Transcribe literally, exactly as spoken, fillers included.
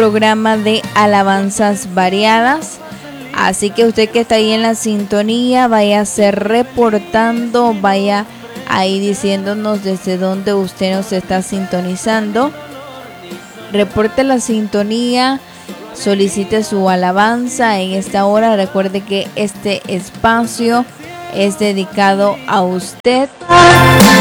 Programa de alabanzas variadas. Así que usted que está ahí en la sintonía, vaya a ser reportando, vaya ahí diciéndonos desde dónde usted nos está sintonizando. Reporte la sintonía, solicite su alabanza en esta hora. Recuerde que este espacio es dedicado a usted.